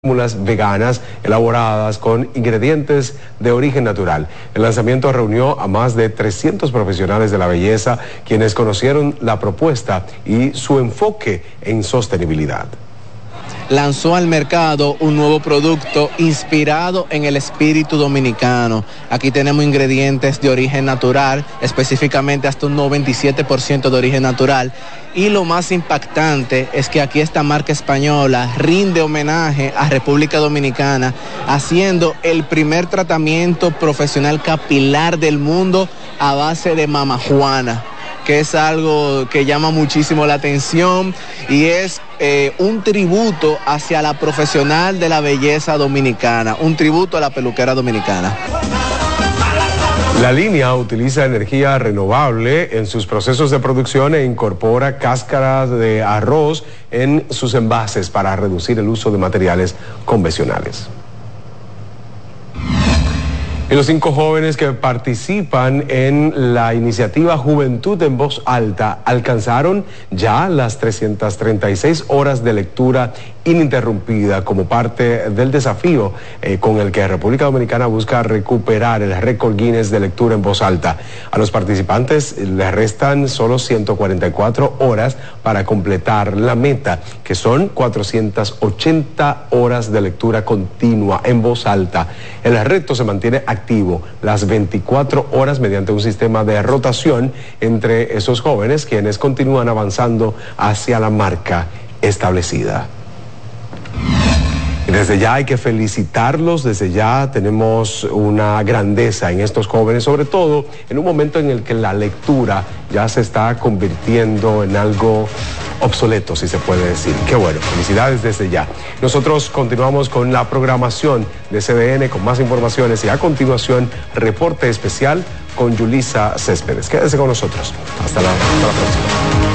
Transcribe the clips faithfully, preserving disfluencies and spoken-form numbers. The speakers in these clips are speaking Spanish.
fórmulas veganas elaboradas con ingredientes de origen natural. El lanzamiento reunió a más de trescientos profesionales de la belleza, quienes conocieron la propuesta y su enfoque en sostenibilidad. Lanzó al mercado un nuevo producto inspirado en el espíritu dominicano. Aquí tenemos ingredientes de origen natural, específicamente hasta un noventa y siete por ciento de origen natural. Y lo más impactante es que aquí esta marca española rinde homenaje a República Dominicana, haciendo el primer tratamiento profesional capilar del mundo a base de mamajuana, que es algo que llama muchísimo la atención y es eh, un tributo hacia la profesional de la belleza dominicana, un tributo a la peluquera dominicana. La línea utiliza energía renovable en sus procesos de producción e incorpora cáscaras de arroz en sus envases para reducir el uso de materiales convencionales. Y los cinco jóvenes que participan en la iniciativa Juventud en Voz Alta alcanzaron ya las trescientas treinta y seis horas de lectura ininterrumpida como parte del desafío eh, con el que República Dominicana busca recuperar el récord Guinness de lectura en voz alta. A los participantes les restan solo ciento cuarenta y cuatro horas para completar la meta, que son cuatrocientas ochenta horas de lectura continua en voz alta. El reto se mantiene activo las veinticuatro horas mediante un sistema de rotación entre esos jóvenes, quienes continúan avanzando hacia la marca establecida. Y desde ya hay que felicitarlos, desde ya tenemos una grandeza en estos jóvenes, sobre todo en un momento en el que la lectura ya se está convirtiendo en algo obsoleto, si se puede decir. Qué bueno, felicidades desde ya. Nosotros continuamos con la programación de C D N con más informaciones y a continuación reporte especial con Yulisa Céspedes. Quédese con nosotros. Hasta la, hasta la próxima.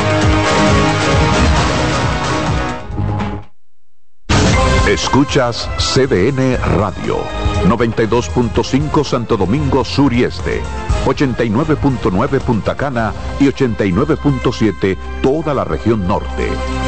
Escuchas C D N Radio, noventa y dos punto cinco Santo Domingo Sur y Este, ochenta y nueve punto nueve Punta Cana y ochenta y nueve punto siete toda la región norte.